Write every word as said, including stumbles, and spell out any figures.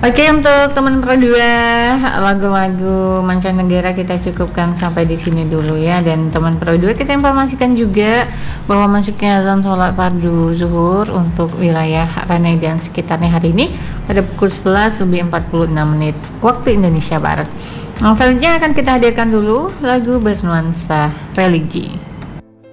Oke, untuk teman Pro dua, lagu-lagu mancanegara kita cukupkan sampai di sini dulu ya. Dan teman Pro dua, kita informasikan juga bahwa masuknya azan sholat fardu zuhur untuk wilayah Ranai dan sekitarnya hari ini pada pukul sebelas lebih empat puluh enam menit waktu Indonesia Barat. Nah, selanjutnya akan kita hadirkan dulu lagu bernuansa religi.